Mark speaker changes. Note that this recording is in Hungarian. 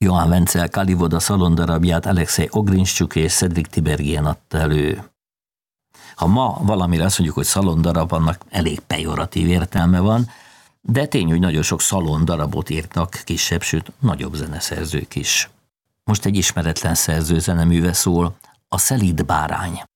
Speaker 1: Johann Wenzel Kalivoda szalondarabját Alexei Ogrincsuk és Cedric Tiberghien adta elő. Ha ma valamire azt mondjuk, hogy szalondarab, annak elég pejoratív értelme van, de tény, hogy nagyon sok szalondarabot írtak kisebb, sőt nagyobb zeneszerzők is. Most egy ismeretlen szerző zeneműve szól, a Szelíd bárány.